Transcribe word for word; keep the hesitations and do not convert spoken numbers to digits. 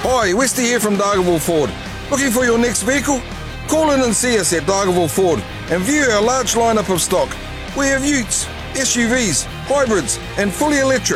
Hi, Westy here from Dargaville Ford. Looking for your next vehicle? Call in and see us at Dargaville Ford and view our large lineup of stock. We have utes, S U Vs, hybrids and fully electric.